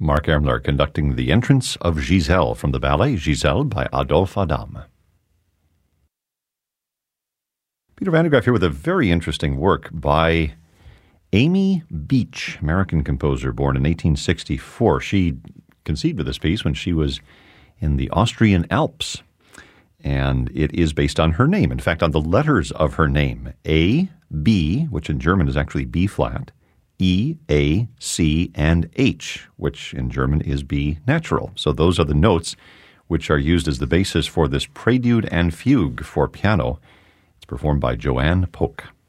Mark Ermler conducting the entrance of Giselle from the ballet Giselle by Adolphe Adam. Peter Van de Graaff here with a very interesting work by Amy Beach, American composer, born in 1864. She conceived of this piece when she was in the Austrian Alps, and it is based on her name. In fact, on the letters of her name, A, B, which in German is actually B flat, E, A, C, and H, which in German is B natural. So those are the notes which are used as the basis for this Prelude and Fugue for piano. It's performed by Joanne Polk.